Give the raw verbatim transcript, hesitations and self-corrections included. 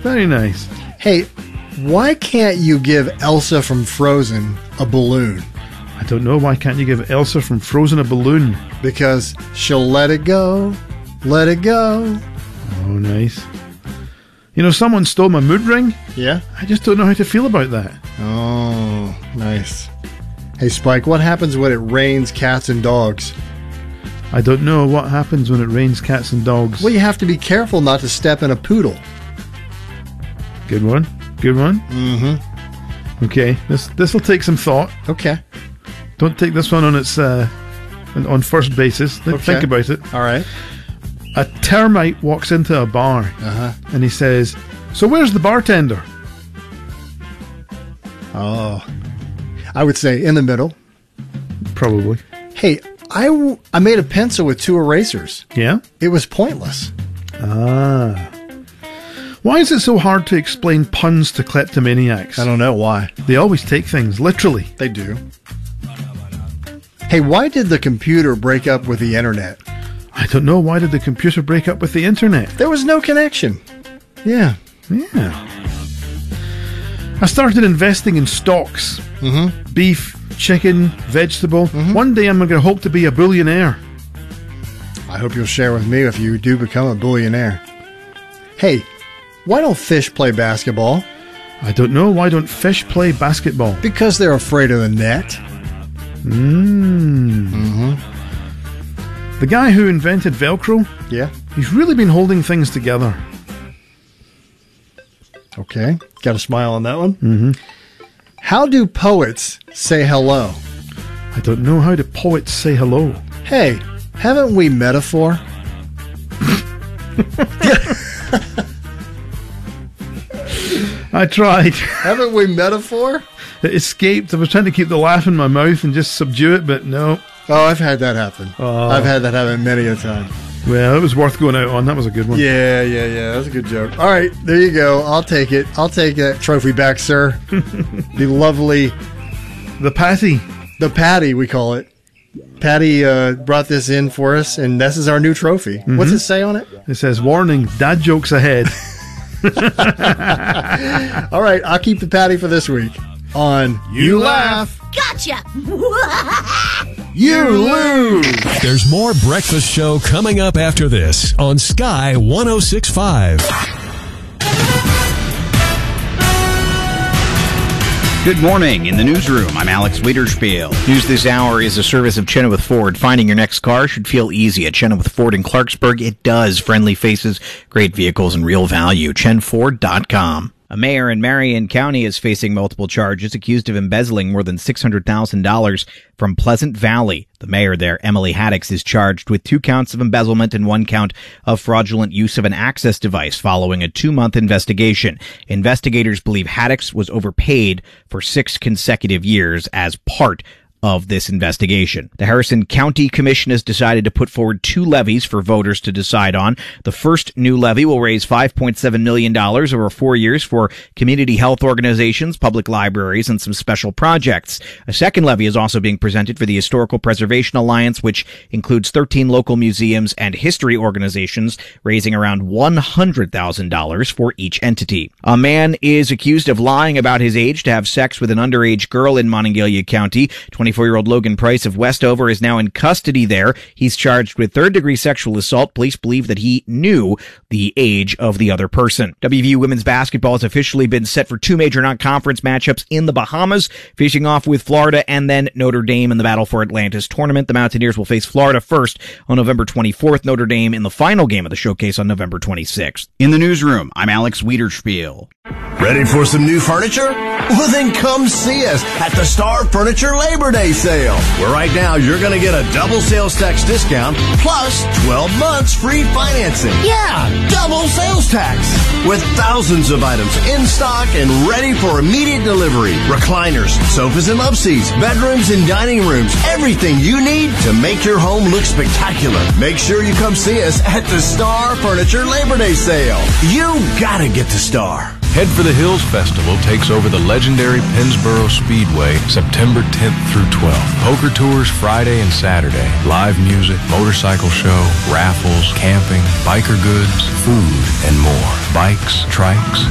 Very nice. Hey, why can't you give Elsa from Frozen a balloon? I don't know. Why can't you give Elsa from Frozen a balloon? Because she'll let it go. Let it go. Oh, nice. You know, someone stole my mood ring. Yeah? I just don't know how to feel about that. Oh, nice. Hey, Spike, what happens when it rains cats and dogs? I don't know what happens when it rains cats and dogs. Well, you have to be careful not to step in a poodle. Good one. Good one. Mm-hmm. Okay, this this will take some thought. Okay. Don't take this one on its uh, on first basis. Okay. Think about it. All right. A termite walks into a bar, uh-huh. and he says, "So where's the bartender?" Oh, I would say in the middle. Probably. Hey, I, w- I made a pencil with two erasers. Yeah? It was pointless. Ah. Why is it so hard to explain puns to kleptomaniacs? I don't know why. They always take things literally. They do. Hey, why did the computer break up with the internet? I don't know. Why did the computer break up with the internet? There was no connection. Yeah. Yeah. I started investing in stocks. Mm-hmm. Beef, chicken, vegetable. Mm-hmm. One day I'm going to hope to be a billionaire. I hope you'll share with me if you do become a billionaire. Hey, why don't fish play basketball? I don't know. Why don't fish play basketball? Because they're afraid of the net. Mmm. Mm-hmm. The guy who invented Velcro, yeah, he's really been holding things together. Okay. Got a smile on that one? Mm-hmm. How do poets say hello? I don't know. How do poets say hello? Hey, haven't we metaphor? I tried. Haven't we metaphor? It escaped. I was trying to keep the laugh in my mouth and just subdue it, but no. Oh, I've had that happen. Oh. I've had that happen many a time. Well, it was worth going out on. That was a good one. Yeah, yeah, yeah. That's a good joke. All right, there you go. I'll take it. I'll take that trophy back, sir. The lovely... The patty. The patty, we call it. Patty uh, brought this in for us, and this is our new trophy. Mm-hmm. What's it say on it? It says, warning, dad jokes ahead. All right, I'll keep the patty for this week on You Laugh. Gotcha! You lose! There's more Breakfast Show coming up after this on Sky one oh six point five. Good morning. In the newsroom, I'm Alex Wiederspiel. News this hour is a service of Chenoweth Ford. Finding your next car should feel easy at Chenoweth Ford in Clarksburg. It does. Friendly faces, great vehicles, and real value. chen ford dot com. A mayor in Marion County is facing multiple charges, accused of embezzling more than six hundred thousand dollars from Pleasant Valley. The mayor there, Emily Haddix, is charged with two counts of embezzlement and one count of fraudulent use of an access device following a two-month investigation. Investigators believe Haddix was overpaid for six consecutive years as part of this investigation. The Harrison County Commission has decided to put forward two levies for voters to decide on. The first new levy will raise five point seven million dollars over four years for community health organizations, public libraries, and some special projects. A second levy is also being presented for the Historical Preservation Alliance, which includes thirteen local museums and history organizations, raising around one hundred thousand dollars for each entity. A man is accused of lying about his age to have sex with an underage girl in Monongalia County. twenty-four-year-old Logan Price of Westover is now in custody there. He's charged with third-degree sexual assault. Police believe that he knew the age of the other person. W V U women's basketball has officially been set for two major non-conference matchups in the Bahamas, facing off with Florida and then Notre Dame in the Battle for Atlantis tournament. The Mountaineers will face Florida first on November twenty-fourth, Notre Dame in the final game of the showcase on November twenty-sixth. In the newsroom, I'm Alex Wiederspiel. Ready for some new furniture? Well, then come see us at the Star Furniture Labor Day Sale, where right now you're going to get a double sales tax discount plus twelve months free financing. Yeah, double sales tax. With thousands of items in stock and ready for immediate delivery. Recliners, sofas and love seats, bedrooms and dining rooms. Everything you need to make your home look spectacular. Make sure you come see us at the Star Furniture Labor Day Sale. You gotta get to Star. Head for the Hills Festival takes over the legendary Pennsboro Speedway September tenth through twelfth. Poker tours Friday and Saturday. Live music, motorcycle show, raffles, camping, biker goods, food, and more. Bikes, trikes,